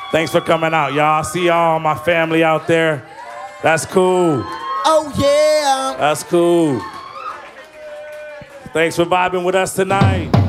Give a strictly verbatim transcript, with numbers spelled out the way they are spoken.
Thanks for coming out, y'all. I see y'all, my family out there. That's cool. Oh, yeah. That's cool. Thanks for vibing with us tonight.